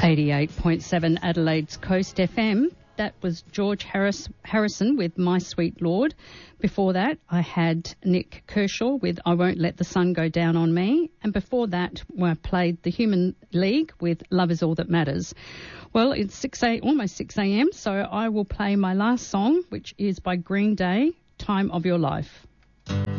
88.7 Adelaide's Coast FM. That was George Harrison with My Sweet Lord. Before that, I had Nick Kershaw with I Won't Let the Sun Go Down on Me. And before that, I played The Human League with Love Is All That Matters. Well, it's almost 6 a.m, so I will play my last song, which is by Green Day, Time of Your Life.